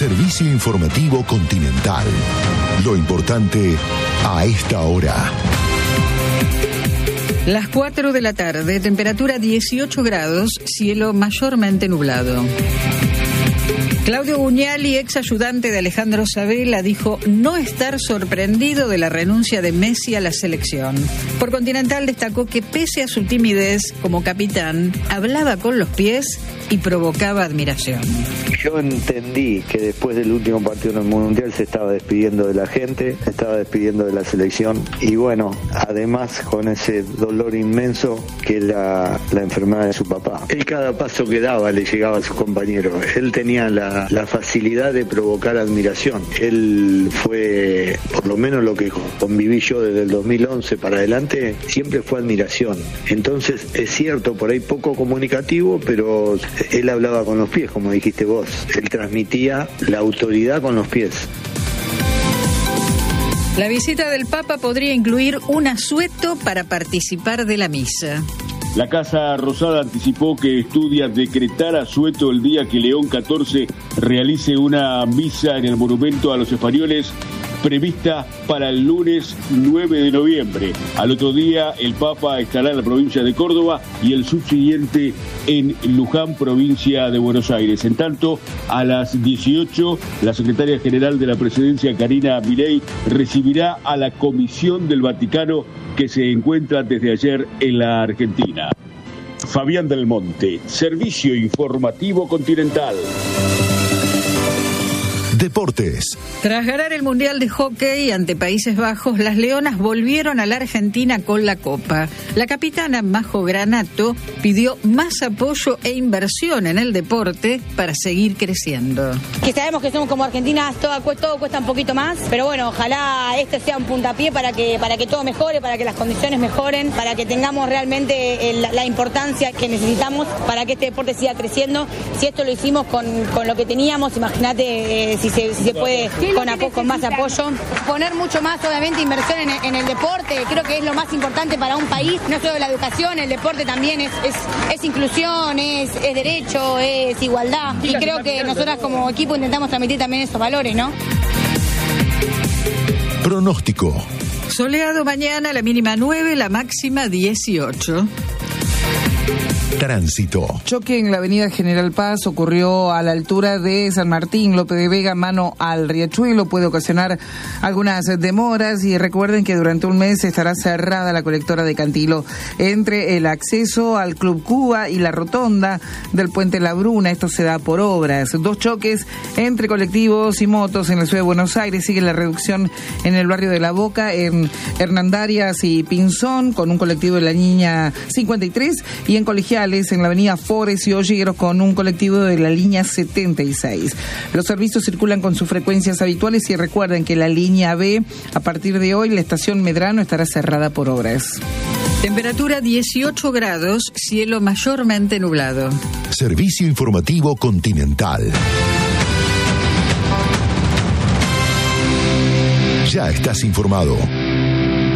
Servicio Informativo Continental. Lo importante a esta hora. Las 4 de la tarde, temperatura 18 grados, cielo mayormente nublado. Claudio Buñali, ex ayudante de Alejandro Sabella, dijo no estar sorprendido de la renuncia de Messi a la selección. Por Continental destacó que pese a su timidez como capitán, hablaba con los pies y provocaba admiración. Yo entendí que después del último partido en el Mundial se estaba despidiendo de la gente, se estaba despidiendo de la selección y bueno, además con ese dolor inmenso que la enfermedad de su papá. Él cada paso que daba le llegaba a sus compañeros. Él tenía la facilidad de provocar admiración. Él fue, por lo menos lo que conviví yo desde el 2011 para adelante, siempre fue admiración. Entonces es cierto, por ahí poco comunicativo, pero él hablaba con los pies, como dijiste vos. Él transmitía la autoridad con los pies. La visita del Papa podría incluir un asueto para participar de la misa. La Casa Rosada anticipó que estudia decretar asueto el día que León XIV realice una misa en el monumento a los españoles prevista para el lunes 9 de noviembre. Al otro día, el Papa estará en la provincia de Córdoba y el subsiguiente en Luján, provincia de Buenos Aires. En tanto, a las 18, la secretaria general de la presidencia, Karina Milei, recibirá a la Comisión del Vaticano que se encuentra desde ayer en la Argentina. Fabián del Monte, Servicio Informativo Continental. Deportes. Tras ganar el Mundial de Hockey ante Países Bajos, las Leonas volvieron a la Argentina con la Copa. La capitana Majo Granato pidió más apoyo e inversión en el deporte para seguir creciendo. Que sabemos que somos como argentinas, todo cuesta un poquito más, pero bueno, ojalá este sea un puntapié para que todo mejore, para que las condiciones mejoren, para que tengamos realmente la importancia que necesitamos para que este deporte siga creciendo. Si esto lo hicimos con lo que teníamos, imagínate si se puede con más apoyo. Poner mucho más, obviamente, inversión en el deporte, creo que es lo más importante para un país, no solo la educación, el deporte también es inclusión, es derecho, es igualdad, y creo que nosotras como equipo intentamos transmitir también esos valores, ¿no? Pronóstico. Soleado mañana, la mínima 9, la máxima 18. Tránsito. Choque en la avenida General Paz ocurrió a la altura de San Martín, Lope de Vega, mano al Riachuelo. Puede ocasionar algunas demoras y recuerden que durante un mes estará cerrada la colectora de Cantilo entre el acceso al Club Cuba y la rotonda del Puente La Bruna. Esto se da por obras. 2 choques entre colectivos y motos en la ciudad de Buenos Aires. Sigue la reducción en el barrio de La Boca, en Hernandarias y Pinzón, con un colectivo de la Línea 53, y en Colegiales, en la avenida Forest y Olleros, con un colectivo de la línea 76. Los servicios circulan con sus frecuencias habituales y recuerden que la línea B, a partir de hoy, la estación Medrano estará cerrada por obras. Temperatura 18 grados, cielo mayormente nublado. Servicio Informativo Continental. Ya estás informado.